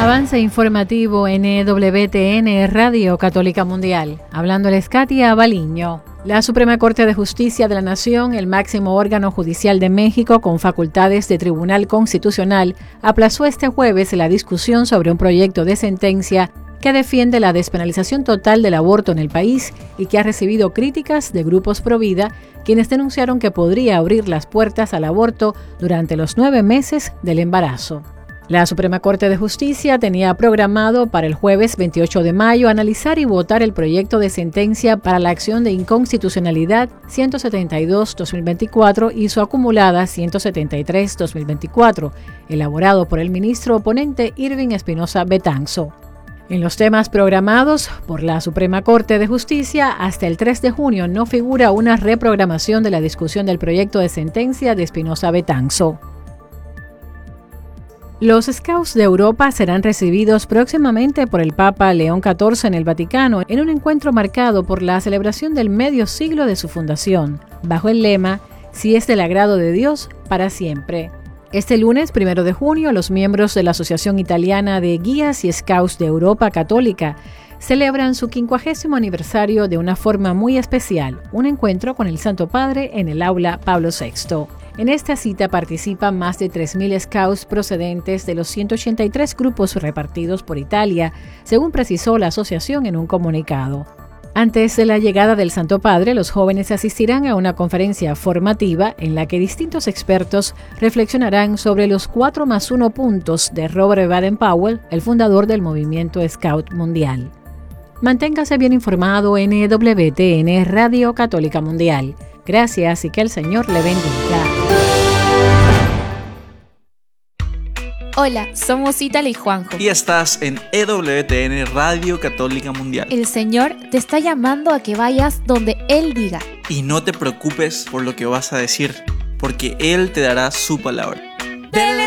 Avance informativo en EWTN Radio Católica Mundial. Hablándoles Katia Baliño. La Suprema Corte de Justicia de la Nación, el máximo órgano judicial de México con facultades de Tribunal Constitucional, aplazó este jueves la discusión sobre un proyecto de sentencia que defiende la despenalización total del aborto en el país y que ha recibido críticas de grupos pro vida, quienes denunciaron que podría abrir las puertas al aborto durante los 9 meses del embarazo. La Suprema Corte de Justicia tenía programado para el jueves 28 de mayo analizar y votar el proyecto de sentencia para la acción de inconstitucionalidad 172-2024 y su acumulada 173-2024, elaborado por el ministro oponente Irving Espinosa Betanzo. En los temas programados por la Suprema Corte de Justicia, hasta el 3 de junio no figura una reprogramación de la discusión del proyecto de sentencia de Espinosa Betanzo. Los Scouts de Europa serán recibidos próximamente por el Papa León XIV en el Vaticano en un encuentro marcado por la celebración del medio siglo de su fundación, bajo el lema «Si es del agrado de Dios, para siempre». Este lunes, 1 de junio, los miembros de la Asociación Italiana de Guías y Scouts de Europa Católica celebran su 50º aniversario de una forma muy especial, un encuentro con el Santo Padre en el Aula Pablo VI. En esta cita participan más de 3.000 scouts procedentes de los 183 grupos repartidos por Italia, según precisó la asociación en un comunicado. Antes de la llegada del Santo Padre, los jóvenes asistirán a una conferencia formativa en la que distintos expertos reflexionarán sobre los 4+1 puntos de Robert Baden-Powell, el fundador del movimiento Scout Mundial. Manténgase bien informado en EWTN Radio Católica Mundial. Gracias y que el Señor le bendiga. Hola, somos Ítala y Juanjo. Y estás en EWTN Radio Católica Mundial. El Señor te está llamando a que vayas donde Él diga. Y no te preocupes por lo que vas a decir, porque Él te dará su palabra. Del